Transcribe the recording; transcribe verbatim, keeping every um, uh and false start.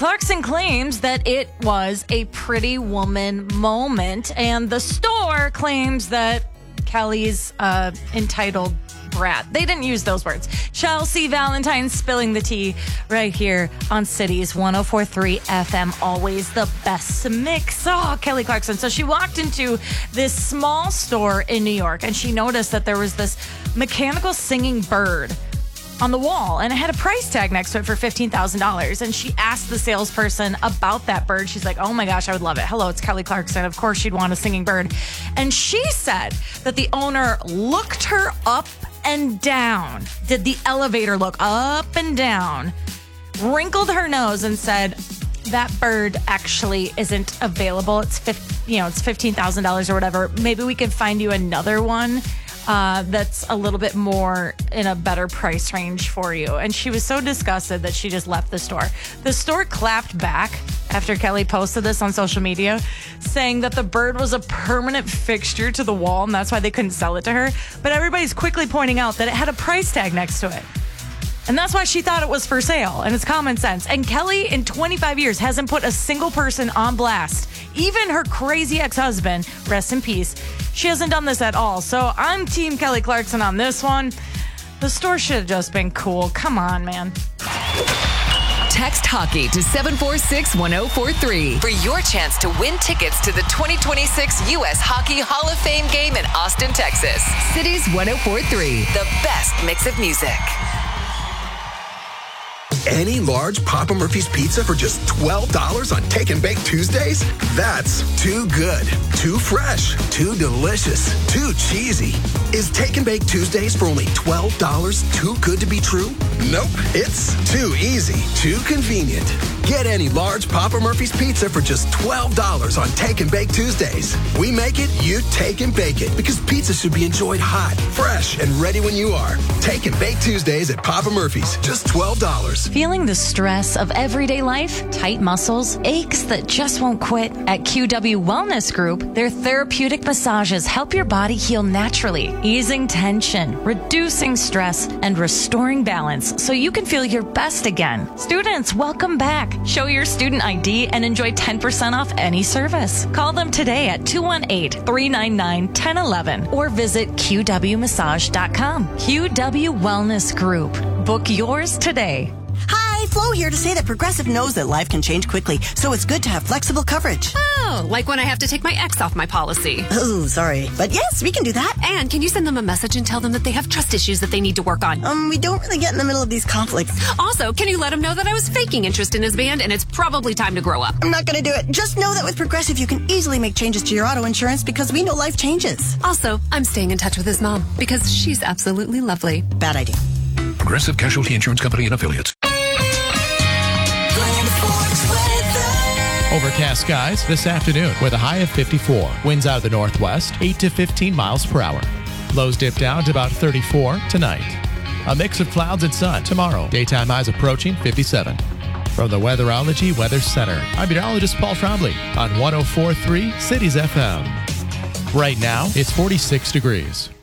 Clarkson claims that it was a Pretty Woman moment, and the store claims that Kelly's uh, entitled brat. They didn't use those words. Chelsea Valentine spilling the tea right here on Cities one oh four point three F M. Always the best mix. Oh, Kelly Clarkson. So she walked into this small store in New York, and she noticed that there was this mechanical singing bird on the wall, and it had a price tag next to it for fifteen thousand dollars. And she asked the salesperson about that bird. She's like, oh my gosh, I would love it. Hello, it's Kelly Clarkson. Of course she'd want a singing bird. And she said that the owner looked her up and down, did the elevator look up and down, wrinkled her nose and said, that bird actually isn't available. It's, you know, it's fifteen thousand dollars or whatever. Maybe we can find you another one Uh, that's a little bit more in a better price range for you. And she was so disgusted that she just left the store. The store clapped back after Kelly posted this on social media, saying that the bird was a permanent fixture to the wall, and that's why they couldn't sell it to her. But everybody's quickly pointing out that it had a price tag next to it. And that's why she thought it was for sale, and it's common sense. And Kelly, in twenty-five years, hasn't put a single person on blast. Even her crazy ex-husband, rest in peace, she hasn't done this at all. So I'm Team Kelly Clarkson on this one. The store should have just been cool. Come on, man. Text hockey to seven four six one oh four three for your chance to win tickets to the twenty twenty-six U S Hockey Hall of Fame game in Austin, Texas. Cities one oh four point three, the best mix of music. Any large Papa Murphy's pizza for just twelve dollars on Take and Bake Tuesdays? That's too good, too fresh, too delicious, too cheesy. Is Take and Bake Tuesdays for only twelve dollars too good to be true? Nope, it's too easy, too convenient. Get any large Papa Murphy's pizza for just twelve dollars on Take and Bake Tuesdays. We make it, you take and bake it, because pizza should be enjoyed hot, fresh, and ready when you are. Take and Bake Tuesdays at Papa Murphy's, just twelve dollars. Feeling the stress of everyday life? Tight muscles? Aches that just won't quit? At Q W Wellness Group, their therapeutic massages help your body heal naturally, easing tension, reducing stress, and restoring balance so you can feel your best again. Students, welcome back. Show your student I D and enjoy ten percent off any service. Call them today at two one eight, three nine nine, one zero one one or visit Q W massage dot com. Q W Wellness Group. Book yours today. Hi, Flo here to say that Progressive knows that life can change quickly, so it's good to have flexible coverage. Oh, like when I have to take my ex off my policy. Oh, sorry. But yes, we can do that. And can you send them a message and tell them that they have trust issues that they need to work on? Um, we don't really get in the middle of these conflicts. Also, can you let them know that I was faking interest in his band and it's probably time to grow up? I'm not going to do it. Just know that with Progressive, you can easily make changes to your auto insurance because we know life changes. Also, I'm staying in touch with his mom because she's absolutely lovely. Bad idea. Progressive Casualty Insurance Company and Affiliates. Overcast skies this afternoon with a high of fifty-four. Winds out of the northwest, eight to fifteen miles per hour. Lows dip down to about thirty-four tonight. A mix of clouds and sun tomorrow. Daytime highs approaching fifty-seven. From the Weatherology Weather Center, I'm meteorologist Paul Trombley on one oh four point three Cities F M. Right now, it's forty-six degrees.